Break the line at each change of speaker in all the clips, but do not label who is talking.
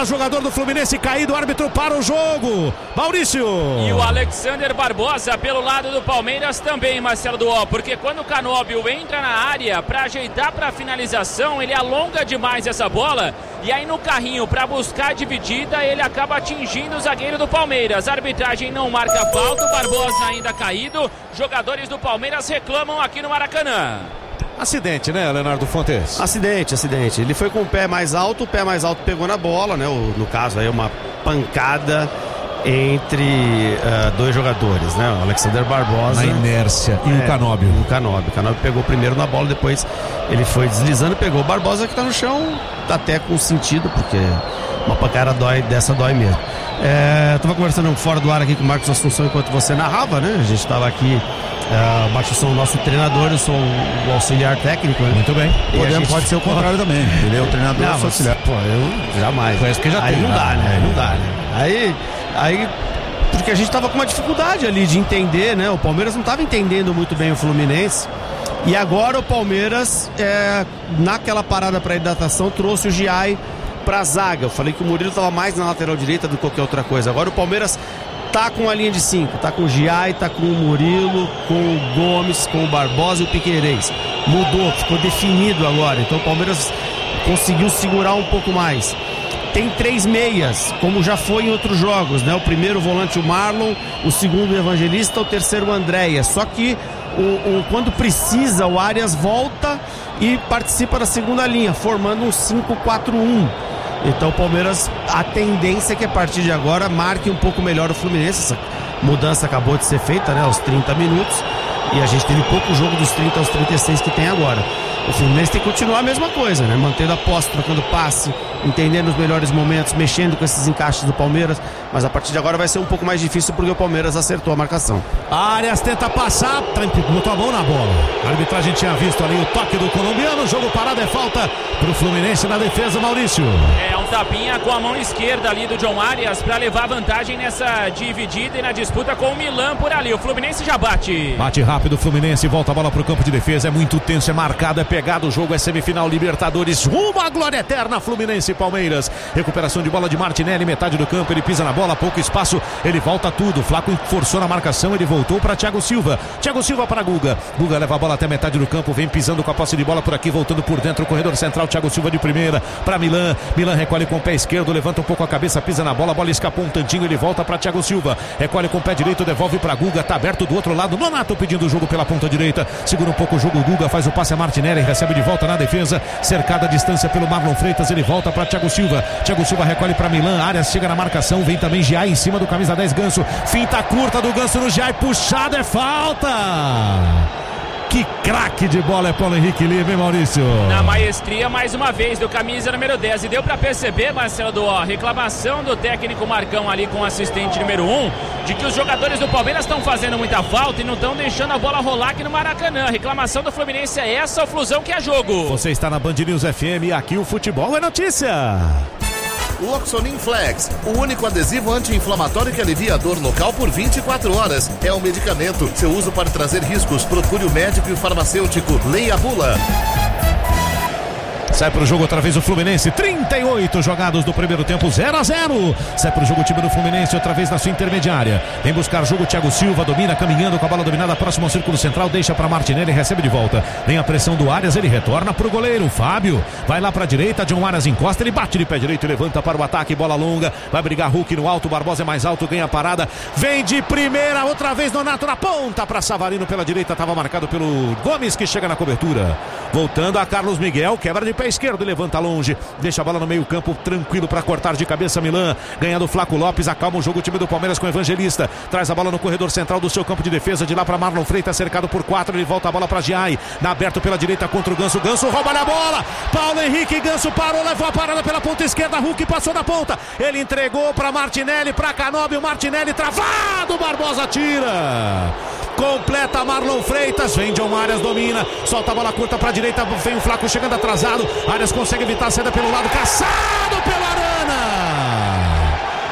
jogador do Fluminense caído, o árbitro para o jogo. Maurício.
E o Alexander Barbosa pelo lado do Palmeiras também, Marcelo Duó, porque quando o Canóbio entra na área para ajeitar para a finalização, ele alonga demais essa bola e aí no carrinho para buscar a dividida ele acaba atingindo o zagueiro do Palmeiras. A arbitragem não marca falta, o Barbosa ainda caído. Jogadores do Palmeiras reclamam aqui no Maracanã.
Acidente, né, Leonardo Fontes?
Acidente. Ele foi com o pé mais alto pegou na bola, né? No caso aí uma pancada entre dois jogadores, né? O Alexander Barbosa.
Na inércia. E o Canóbio.
O Canóbio pegou primeiro na bola, depois ele foi deslizando, pegou o Barbosa que tá no chão, até com sentido, porque uma pancada dói mesmo. Tava conversando fora do ar aqui com o Marcos Assunção enquanto você narrava, né? A gente tava aqui, Baixo sou o nosso treinador, eu sou o auxiliar técnico, né?
Muito bem.
Pode ser o contrário também. Ele é o treinador, eu sou auxiliar.
Pô, eu jamais.
Parece que já
aí
tem.
Não dá, né? Aí, porque a gente tava com uma dificuldade ali de entender, né? O Palmeiras não tava entendendo muito bem o Fluminense. E agora o Palmeiras, naquela parada para hidratação, trouxe o Giai pra zaga. Eu falei que o Murilo tava mais na lateral direita do que qualquer outra coisa. Agora o Palmeiras tá com a linha de 5, tá com o Giai, tá com o Murilo, com o Gomes, com o Barbosa e o Piquerez. Mudou, ficou definido agora. Então o Palmeiras conseguiu segurar um pouco mais. Tem 3 meias, como já foi em outros jogos, né? O primeiro volante o Marlon, o segundo o Evangelista, o terceiro o Andréia. Só que quando precisa, o Arias volta e participa da segunda linha, formando um 5-4-1. Então o Palmeiras, a tendência é que a partir de agora marque um pouco melhor o Fluminense. Essa mudança acabou de ser feita, né, aos 30 minutos, e a gente teve pouco jogo dos 30 aos 36 que tem agora. O Fluminense tem que continuar a mesma coisa, né? Mantendo a posse, trocando passe, entendendo os melhores momentos, mexendo com esses encaixes do Palmeiras, mas a partir de agora vai ser um pouco mais difícil porque o Palmeiras acertou a marcação.
Arias tenta passar, botou a mão na bola. A arbitragem tinha visto ali o toque do colombiano, o jogo parado, é falta pro Fluminense na defesa, Maurício.
É um tapinha com a mão esquerda ali do John Arias para levar vantagem nessa dividida e na disputa com o Milan por ali. O Fluminense já bate.
Bate rápido o Fluminense, volta a bola pro campo de defesa, é muito tenso, é marcado, é pegado, o jogo é semifinal Libertadores, rumo à glória eterna, Fluminense e Palmeiras. Recuperação de bola de Martinelli, metade do campo, ele pisa na bola, pouco espaço, ele volta tudo, Flaco forçou na marcação, ele voltou para Thiago Silva para Guga leva a bola até metade do campo, vem pisando com a posse de bola por aqui, voltando por dentro, o corredor central, Thiago Silva de primeira para Milan recolhe com o pé esquerdo, levanta um pouco a cabeça, pisa na bola, a bola escapou um tantinho, ele volta para Thiago Silva, recolhe com o pé direito, devolve para Guga, tá aberto do outro lado, Nonato pedindo o jogo pela ponta direita, segura um pouco o jogo, Guga faz o passe a Martinelli, recebe de volta na defesa, cercada a distância pelo Marlon Freitas, ele volta para Thiago Silva recolhe para Milan, Arias chega na marcação, vem também Giai em cima do camisa 10 Ganso, finta curta do Ganso no Giai, puxado, é falta. Que craque de bola é Paulo Henrique Lima, hein, Maurício?
Na maestria, mais uma vez, do camisa número 10. E deu pra perceber, Marcelo Duó, reclamação do técnico Marcão ali com o assistente número 1, de que os jogadores do Palmeiras estão fazendo muita falta e não estão deixando a bola rolar aqui no Maracanã. A reclamação do Fluminense é essa, a Flusão que é jogo.
Você está na Band News FM e aqui o futebol é notícia.
Loxonin Flex, o único adesivo anti-inflamatório que alivia a dor local por 24 horas. É um medicamento. Seu uso pode trazer riscos. Procure o médico e o farmacêutico. Leia a bula.
Sai pro jogo outra vez o Fluminense, 38 jogados do primeiro tempo, 0-0. Sai pro jogo o time do Fluminense outra vez na sua intermediária. Vem buscar o jogo, Thiago Silva domina, caminhando com a bola dominada, próximo ao círculo central, deixa para Martinelli, recebe de volta. Vem a pressão do Arias, ele retorna pro goleiro, Fábio. Vai lá pra direita, John Arias encosta, ele bate de pé direito e levanta para o ataque, bola longa. Vai brigar Hulk no alto, Barbosa é mais alto, ganha a parada. Vem de primeira, outra vez Nonato na ponta para Savarino pela direita, estava marcado pelo Gomes que chega na cobertura. Voltando a Carlos Miguel, quebra de pé esquerdo e levanta longe, deixa a bola no meio campo, tranquilo para cortar de cabeça Milan, ganhando Flaco Lopes, acalma o jogo o time do Palmeiras com o Evangelista, traz a bola no corredor central do seu campo de defesa, de lá para Marlon Freitas, cercado por 4, ele volta a bola para Giai, na aberto pela direita contra o Ganso, Ganso rouba na bola, Paulo Henrique, Ganso parou, levou a parada pela ponta esquerda, Hulk passou na ponta, ele entregou para Martinelli, para Canóbio, Martinelli travado, Barbosa tira, completa Marlon Freitas, vem John Arias, domina, solta a bola curta para a direita, vem o Flaco chegando atrasado, Arias consegue evitar a saída pelo lado, caçado pelo Arana.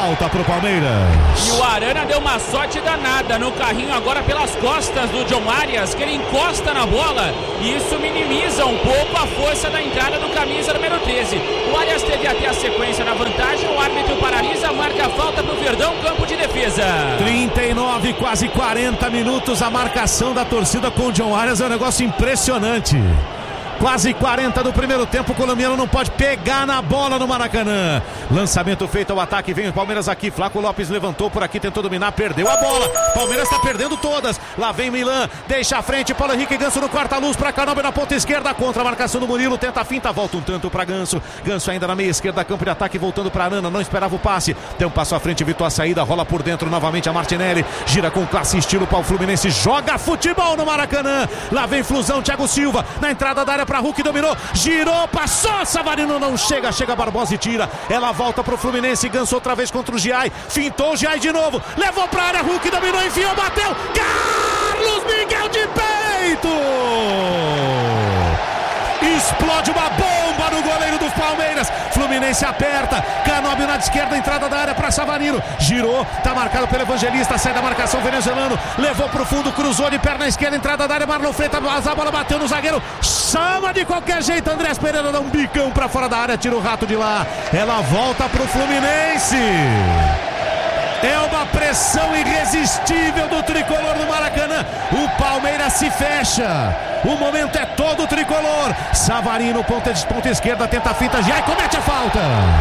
falta pro Palmeiras.
E o Arana deu uma sorte danada no carrinho agora pelas costas do John Arias, que ele encosta na bola e isso minimiza um pouco a força da entrada do camisa número 13. O Arias teve até a sequência na vantagem, o árbitro paralisa, marca a falta pro Verdão, campo de defesa.
39, quase 40 minutos, a marcação da torcida com o John Arias é um negócio impressionante. Quase 40 do primeiro tempo, o colombiano não pode pegar na bola no Maracanã. Lançamento feito ao ataque, vem o Palmeiras aqui, Flaco Lopes levantou por aqui, tentou dominar, perdeu a bola. Palmeiras está perdendo todas. Lá vem Milan, deixa a frente, Paulo Henrique Ganso no quarta-luz para Canóbio na ponta esquerda, contra a marcação do Murilo, tenta a finta, volta um tanto para Ganso. Ganso ainda na meia esquerda, campo de ataque, voltando para Arana, não esperava o passe. Tem um passo à frente, evitou a saída, rola por dentro novamente a Martinelli, gira com classe e estilo para o Fluminense, joga futebol no Maracanã. Lá vem Flusão, Thiago Silva, na entrada da área para Hulk, dominou, girou, passou, Savarino não chega, Barbosa e tira, ela volta pro Fluminense, Ganso outra vez contra o Giai, fintou o Giai de novo, levou pra área, Hulk dominou, enfiou, bateu, Carlos Miguel de peito, explode uma bomba no goleiro do Palmeiras, Fluminense aperta, Canóbio na esquerda, entrada da área para Savarino, girou, tá marcado pelo Evangelista, sai da marcação venezuelano, levou pro fundo, cruzou de perna esquerda, entrada da área, Marlon Freitas, a bola bateu no zagueiro, chama de qualquer jeito, Andrés Pereira dá um bicão pra fora da área, tira o rato de lá, ela volta pro Fluminense. É uma pressão irresistível do tricolor do Maracanã. O Palmeiras se fecha. O momento é todo tricolor. Savarino, ponta esquerda, tenta a finta, já comete a falta.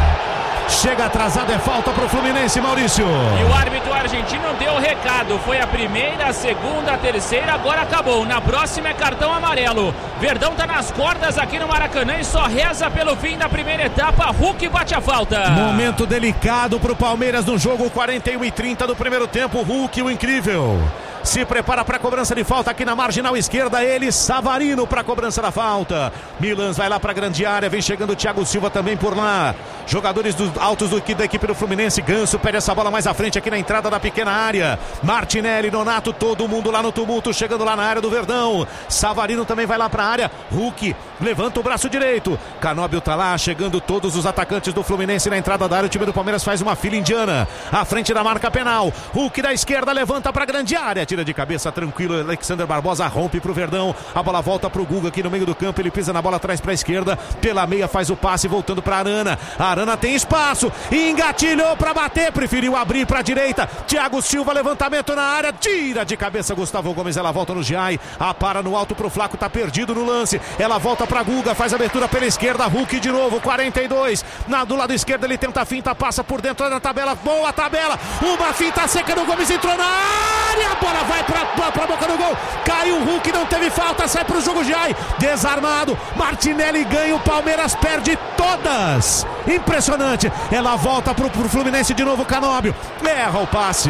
Chega atrasado, é falta pro Fluminense, Maurício.
E o árbitro argentino deu o recado. Foi a primeira, a segunda, a terceira, agora acabou. Na próxima é cartão amarelo. Verdão tá nas cordas aqui no Maracanã e só reza pelo fim da primeira etapa. Hulk bate a falta.
Momento delicado pro Palmeiras no jogo, 41:30 do primeiro tempo. Hulk, o incrível, se prepara para a cobrança de falta aqui na marginal esquerda, ele, Savarino, para a cobrança da falta. Milans vai lá para a grande área, vem chegando o Thiago Silva também por lá. Jogadores altos da equipe do Fluminense, Ganso pede essa bola mais à frente aqui na entrada da pequena área. Martinelli, Nonato, todo mundo lá no tumulto, chegando lá na área do Verdão. Savarino também vai lá para a área, Hulk levanta o braço direito. Canóbio tá lá, chegando todos os atacantes do Fluminense na entrada da área. O time do Palmeiras faz uma fila indiana, à frente da marca penal. Hulk da esquerda levanta para a grande área, tira de cabeça, tranquilo, Alexander Barbosa rompe pro Verdão, a bola volta pro Guga aqui no meio do campo, ele pisa na bola atrás pra esquerda, pela meia faz o passe, voltando pra Arana, Arana tem espaço, engatilhou pra bater, preferiu abrir pra direita, Thiago Silva, levantamento na área, tira de cabeça Gustavo Gomes, ela volta no Giai, para no alto pro Flaco, tá perdido no lance, ela volta pra Guga, faz abertura pela esquerda, Hulk de novo, 42, do lado esquerdo ele tenta a finta, passa por dentro da tabela, boa tabela, uma finta seca no Gomes, entrou na área, a bola vai pra boca do gol, caiu o Hulk, não teve falta, sai pro jogo Giai, desarmado, Martinelli ganha, o Palmeiras perde todas, impressionante, ela volta pro Fluminense de novo, Canóbio, erra o passe,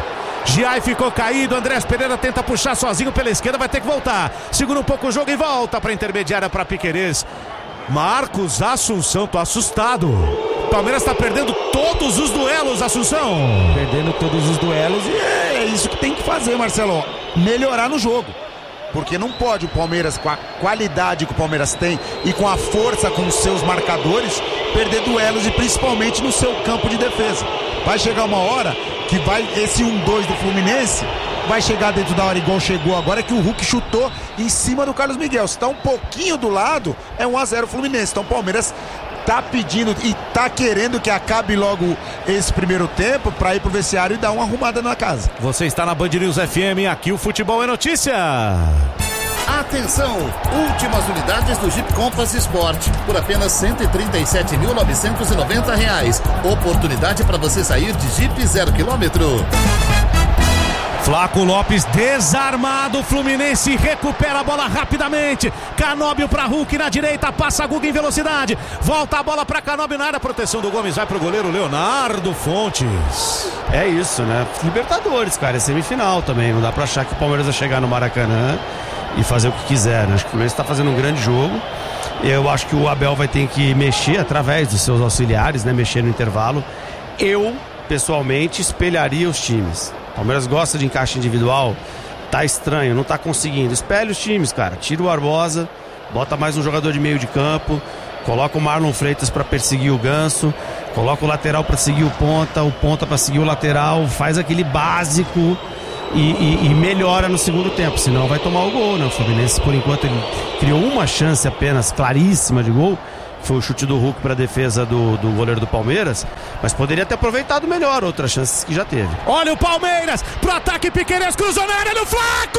Giai ficou caído, Andrés Pereira tenta puxar sozinho pela esquerda, vai ter que voltar, segura um pouco o jogo e volta pra intermediária pra Piquerez, Marcos Assunção, tô assustado. O Palmeiras está perdendo todos os duelos, Assunção.
Perdendo todos os duelos e é isso que tem que fazer, Marcelo. Melhorar no jogo. Porque não pode o Palmeiras, com a qualidade que o Palmeiras tem e com a força com os seus marcadores, perder duelos e principalmente no seu campo de defesa. Vai chegar uma hora que vai esse 1-2 do Fluminense vai chegar dentro da hora igual chegou agora, que o Hulk chutou em cima do Carlos Miguel. Se tá um pouquinho do lado, é 1-0 Fluminense. Então o Palmeiras tá pedindo e tá querendo que acabe logo esse primeiro tempo para ir pro vestiário e dar uma arrumada na casa.
Você está na Band News FM, aqui o futebol é notícia.
Atenção! Últimas unidades do Jeep Compass Sport por apenas R$ 137.990. Oportunidade para você sair de Jeep 0 km.
Flaco Lopes desarmado, Fluminense recupera a bola rapidamente, Canóbio para Hulk na direita, passa Guga em velocidade, volta a bola para Canóbio na área, proteção do Gomes, vai pro goleiro Leonardo Fontes.
É isso, né? Libertadores, cara, é semifinal também, não dá pra achar que o Palmeiras vai chegar no Maracanã e fazer o que quiser, né? Acho que o Fluminense tá fazendo um grande jogo, eu acho que o Abel vai ter que mexer através dos seus auxiliares, né? Mexer no intervalo. Eu, pessoalmente, espelharia os times. O Palmeiras gosta de encaixe individual, tá estranho, não tá conseguindo. Espelha os times, cara. Tira o Barbosa, bota mais um jogador de meio de campo, coloca o Marlon Freitas para perseguir o Ganso, Coloca o lateral para seguir o ponta para seguir o lateral, faz aquele básico e melhora no segundo tempo, senão vai tomar o gol, né? O Fluminense, por enquanto, ele criou uma chance apenas claríssima de gol, foi o chute do Hulk para a defesa do goleiro do Palmeiras, mas poderia ter aproveitado melhor outras chances que já teve.
Olha o Palmeiras pro ataque, Piquerez cruzou na área, no Flaco!